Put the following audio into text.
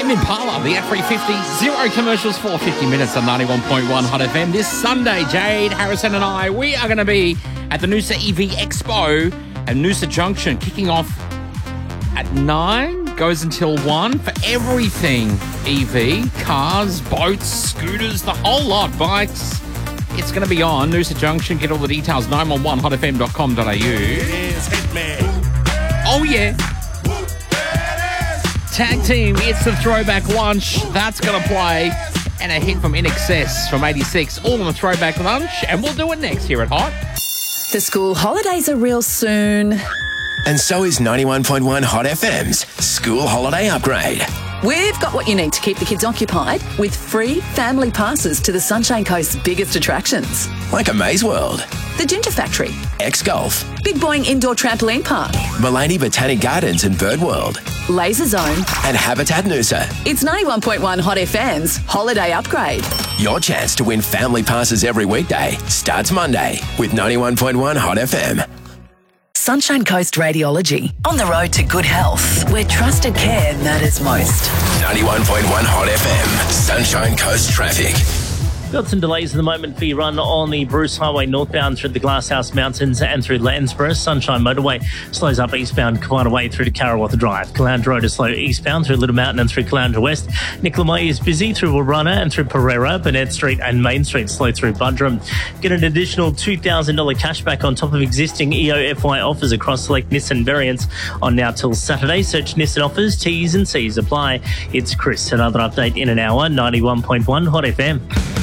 Tame Impala, the F350, zero commercials for 50 minutes on 91.1 Hot FM. This Sunday, Jade, Harrison and I, we are going to be at the Noosa EV Expo at Noosa Junction, kicking off at 9, goes until 1 for everything EV, cars, boats, scooters, the whole lot, bikes. It's going to be on Noosa Junction. Get all the details, 911hotfm.com.au. Oh, yeah. Tag team, it's the throwback lunch. That's going to play. And a hit from INXS from 86. All on the throwback lunch. And we'll do it next here at Hot. The school holidays are real soon. And so is 91.1 Hot FM's School Holiday Upgrade. We've got what you need to keep the kids occupied with free family passes to the Sunshine Coast's biggest attractions. Like a Maze World, The Ginger Factory, X-Golf, Big Boing Indoor Trampoline Park, Mullaney Botanic Gardens and Bird World, Laser Zone, and Habitat Noosa. It's 91.1 Hot FM's Holiday Upgrade. Your chance to win family passes every weekday starts Monday with 91.1 Hot FM. Sunshine Coast Radiology. On the road to good health, where trusted care matters most. 91.1 Hot FM, Sunshine Coast Traffic. Got some delays at the moment for your run on the Bruce Highway northbound through the Glasshouse Mountains and through Landsborough. Sunshine Motorway slows up eastbound Kiwana Way through to Karawatha Drive. Caloundra Road is slow eastbound through Little Mountain and through Caloundra West. Nicola is busy through Warana and through Pereira. Burnett Street and Main Street slow through Buderim. Get an additional $2,000 cashback on top of existing EOFY offers across select Nissan variants on now till Saturday. Search Nissan offers, T's and C's apply. It's Chris. Another update in an hour, 91.1 Hot FM.